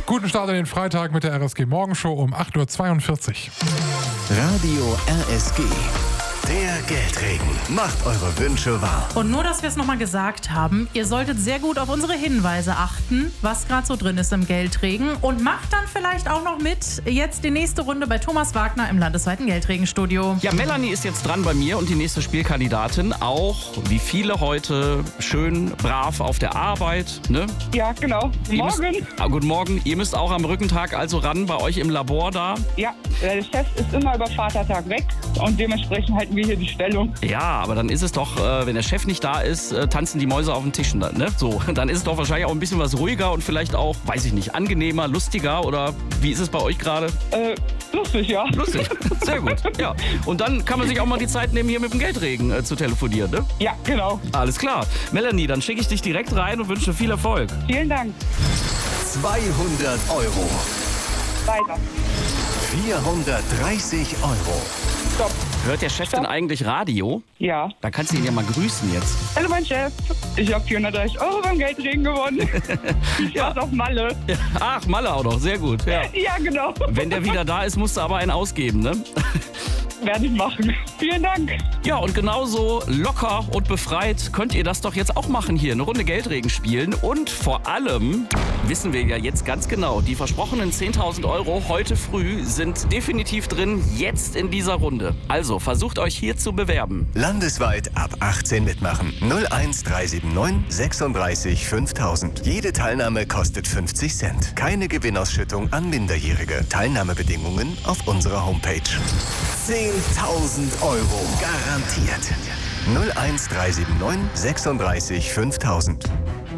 Guten Start in den Freitag mit der RSG Morgenshow um 8.42 Uhr. Radio RSG. Der Geldregen macht eure Wünsche wahr. Und nur, dass wir es nochmal gesagt haben, ihr solltet sehr gut auf unsere Hinweise achten, was gerade so drin ist im Geldregen. Und macht dann vielleicht auch noch mit jetzt die nächste Runde bei Thomas Wagner im landesweiten Geldregenstudio. Ja, Melanie ist jetzt dran bei mir und die nächste Spielkandidatin. Auch, wie viele heute, schön brav auf der Arbeit. Ne? Ja, genau. Morgen. Guten Morgen. Ihr müsst auch am Rückentag also ran, bei euch im Labor da. Ja, der Chef ist immer über Vatertag weg und dementsprechend halten wir hier die Stellung. Ja, aber dann ist es doch, wenn der Chef nicht da ist, tanzen die Mäuse auf den Tischen. Ne? So, dann ist es doch wahrscheinlich auch ein bisschen was ruhiger und vielleicht auch, weiß ich nicht, angenehmer, lustiger oder wie ist es bei euch gerade? Lustig, ja. Lustig, sehr gut. Ja. Und dann kann man sich auch mal die Zeit nehmen, hier mit dem Geldregen zu telefonieren, ne? Ja, genau. Alles klar. Melanie, dann schicke ich dich direkt rein und wünsche viel Erfolg. Vielen Dank. 200 Euro. Weiter. 430 Euro. Stopp. Hört der Chef denn eigentlich Radio? Ja. Da kannst du ihn ja mal grüßen jetzt. Hallo mein Chef. Ich habe 430 Euro beim Geldregen gewonnen. Ich war's auf Malle. Ja. Ach, Malle auch noch, sehr gut. Ja. Ja, genau. Wenn der wieder da ist, musst du aber einen ausgeben, ne? Werde ich machen. Vielen Dank. Ja, und genauso locker und befreit könnt ihr das doch jetzt auch machen hier. Eine Runde Geldregen spielen. Und vor allem wissen wir ja jetzt ganz genau, die versprochenen 10.000 Euro heute früh sind definitiv drin, jetzt in dieser Runde. Also versucht euch hier zu bewerben. Landesweit ab 18 mitmachen. 01379 36 5000. Jede Teilnahme kostet 50 Cent. Keine Gewinnausschüttung an Minderjährige. Teilnahmebedingungen auf unserer Homepage. 10.000 Euro garantiert. 01379 36 5000.